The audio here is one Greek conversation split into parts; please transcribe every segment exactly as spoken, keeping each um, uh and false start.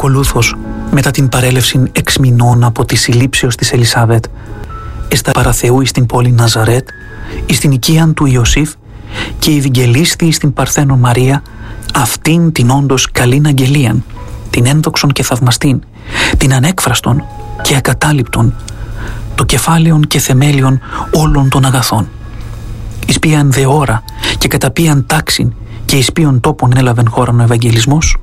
Ακολούθως, μετά την παρέλευση εξ μηνών από τη συλλήψεως της Ελισάβετ, εστα παραθεού εις την πόλη Ναζαρέτ, εις την οικίαν του Ιωσήφ και ευηγγελίστη εις την Παρθένον Μαρία, αυτήν την όντως καλήν αγγελίαν, την ένδοξον και θαυμαστήν, την ανέκφραστον και ακατάληπτον, το κεφάλαιον και θεμέλιον όλων των αγαθών. Εις ποιαν δε ώρα και κατά ποιαν τάξιν και εις ποιον τόπον έλαβεν χώραν ο Ευαγγελισμός.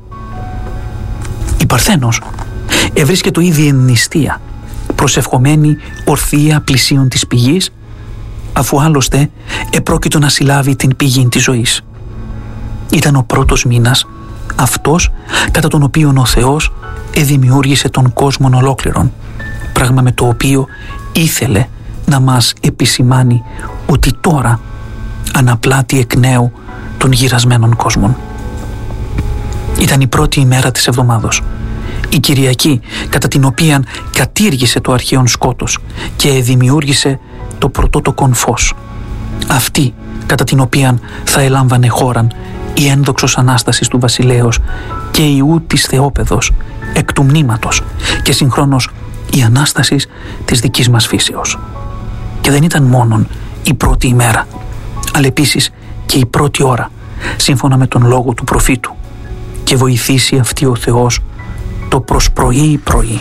Η Παρθένος ευρίσκεται ήδη εν νηστεία, προσευχομένη ορθία πλησίων της πηγής, αφού άλλωστε επρόκειτο να συλλάβει την πηγή της ζωής. Ήταν ο πρώτος μήνας, αυτός κατά τον οποίον ο Θεός εδημιούργησε τον κόσμον ολόκληρον, πράγμα με το οποίο ήθελε να μας επισημάνει ότι τώρα αναπλάττει εκ νέου των γυρασμένων κόσμων. Ήταν η πρώτη ημέρα της εβδομάδος, η Κυριακή κατά την οποία κατήργησε το αρχαίον σκότος και δημιούργησε το πρωτότοκον φως. Αυτή κατά την οποία θα ελάμβανε χώραν η ένδοξος Ανάστασης του Βασιλέως και Ιού της Θεόπαιδος εκ του μνήματος και συγχρόνως η Ανάστασης της δικής μας φύσεως. Και δεν ήταν μόνον η πρώτη ημέρα, αλλά επίσης και η πρώτη ώρα, σύμφωνα με τον λόγο του προφήτου, και βοηθήσει αυτή ο Θεός το προς πρωί πρωί.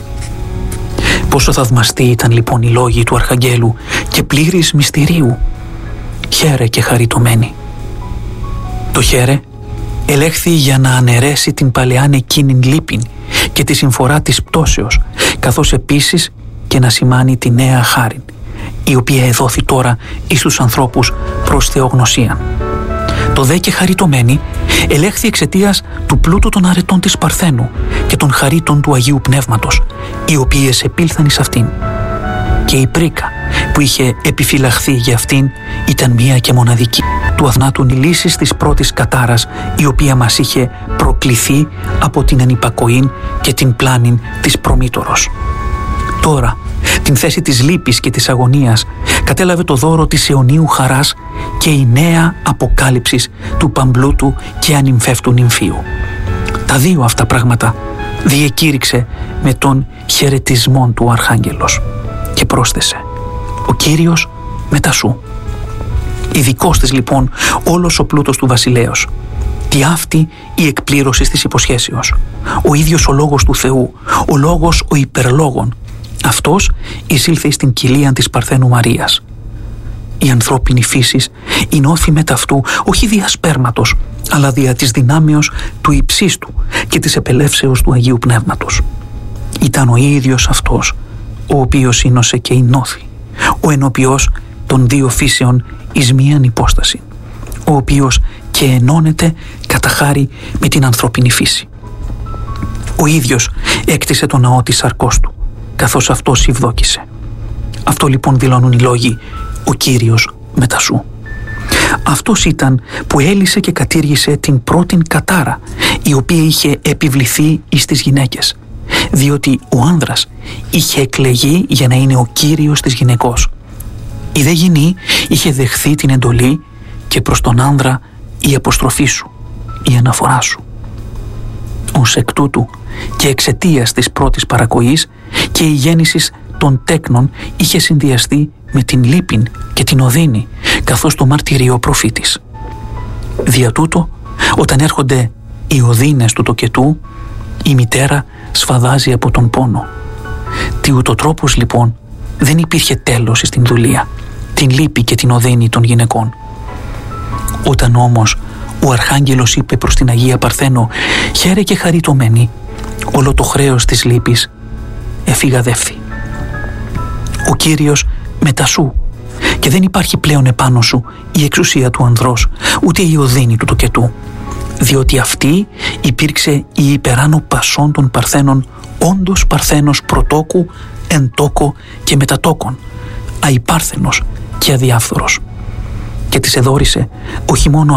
Πόσο θαυμαστοί ήταν λοιπόν οι λόγοι του Αρχαγγέλου και πλήρης μυστηρίου. Χαίρε και χαριτωμένη. Το χαίρε ελέγχθη για να αναιρέσει την παλαιάν εκείνην λύπην και τη συμφορά της πτώσεως, καθώς επίσης και να σημάνει τη νέα χάριν, η οποία εδόθη τώρα εις τους ανθρώπους προς θεογνωσίαν. Το δε και χαριτωμένη ελέγχθη εξαιτίας του πλούτου των αρετών της Παρθένου και των χαρίτων του Αγίου Πνεύματος, οι οποίες επήλθαν εις αυτήν. Και η πρίκα που είχε επιφυλαχθεί για αυτήν ήταν μία και μοναδική, του αθνάτου λύσης της πρώτης κατάρας, η οποία μας είχε προκληθεί από την ανυπακοήν και την πλάνην της προμήτωρος. Τώρα, την θέση της λύπης και της αγωνίας κατέλαβε το δώρο της αιωνίου χαράς και η νέα αποκάλυψης του παμπλούτου και ανυμφεύτου νυμφίου. Τα δύο αυτά πράγματα διεκήρυξε με τον χαιρετισμό του Αρχάγγελος και πρόσθεσε «Ο Κύριος μετά σου». Ειδικός της λοιπόν όλος ο πλούτος του βασιλέως, τι αυτή η εκπλήρωση της υποσχέσεως, ο ίδιος ο λόγος του Θεού, ο λόγος ο υπερλόγων, αυτός εισήλθε στην κοιλία της Παρθένου Μαρίας. Η ανθρώπινη φύσης είναι όθη μετ' αυτού όχι δια σπέρματος, αλλά δια της δυνάμεως του υψίστου και της επελεύσεως του Αγίου Πνεύματος. Ήταν ο ίδιος αυτός, ο οποίος ήνωσε και ενώθη, ο ενοποιός των δύο φύσεων εις μίαν υπόσταση, ο οποίος και ενώνεται κατά χάρη με την ανθρώπινη φύση. Ο ίδιος έκτισε το ναό της σαρκός του, καθώς αυτός ευδόκησε. Αυτό λοιπόν δηλώνουν οι λόγοι «Ο Κύριος μετά σου». Αυτός ήταν που έλυσε και κατήργησε την πρώτην κατάρα, η οποία είχε επιβληθεί εις τις γυναίκες, διότι ο άνδρας είχε εκλεγεί για να είναι ο κύριος της γυναικός. Η δε γυνή είχε δεχθεί την εντολή και προς τον άνδρα η αποστροφή σου, η αναφορά σου. Ως εκ τούτου και εξαιτίας της πρώτης παρακοής και η γέννηση των τέκνων είχε συνδυαστεί με την λύπην και την οδύνη, καθώς το μαρτυρεί ο προφήτης. Δια τούτο, όταν έρχονται οι οδύνες του τοκετού, η μητέρα σφαδάζει από τον πόνο. Τι ούτω τρόπος λοιπόν δεν υπήρχε τέλος στην δουλεία, την λύπη και την οδύνη των γυναικών. Όταν όμως ο Αρχάγγελος είπε προς την Αγία Παρθένο «Χαίρε και χαριτωμένη», όλο το χρέος της λύπης εφηγαδεύθη. Ο Κύριος μετά σου, και δεν υπάρχει πλέον επάνω σου η εξουσία του ανδρός, ούτε η οδύνη του τοκετού, διότι αυτή υπήρξε η υπεράνω πασών των Παρθένων, όντως Παρθένος πρωτόκου, εν τόκο και μετατόκον, αϊπάρθενος και αδιάφθορος, και της εδόρισε όχι μόνο